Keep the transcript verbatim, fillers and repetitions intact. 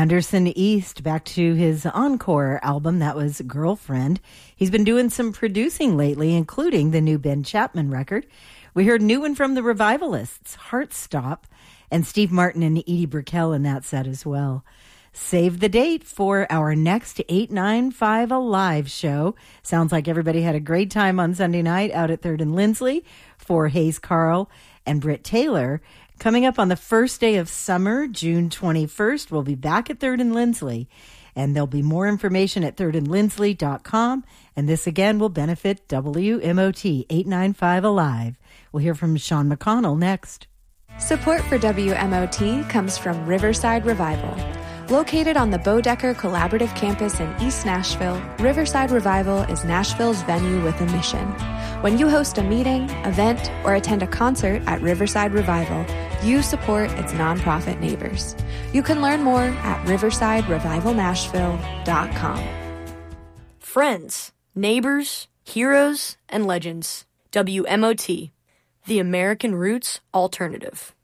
Anderson East, back to his encore album. That was Girlfriend. He's been doing some producing lately, including the new Ben Chapman record. We heard new one from the Revivalists, Heartstop, and Steve Martin and Edie Brickell in that set as well. Save the date for our next eight ninety-five Alive show. Sounds like everybody had a great time on Sunday night out at third and Lindsley for Hayes Carl and Britt Taylor. Coming up on the first day of summer, June twenty-first, we'll be back at third and Lindsley. And there'll be more information at third and lindsley dot com. And this again will benefit W M O T eight ninety-five Alive. We'll hear from Sean McConnell next. Support for W M O T comes from Riverside Revival. Located on the Bodecker Collaborative Campus in East Nashville, Riverside Revival is Nashville's venue with a mission. When you host a meeting, event, or attend a concert at Riverside Revival, you support its nonprofit neighbors. You can learn more at riverside revival nashville dot com. Friends, neighbors, heroes, and legends. W M O T, the American Roots Alternative.